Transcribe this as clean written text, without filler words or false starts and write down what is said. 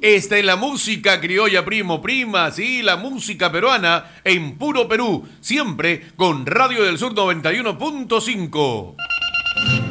Esta es la música criolla primo, prima, sí, la música peruana en puro Perú, siempre con Radio del Sur 91.5.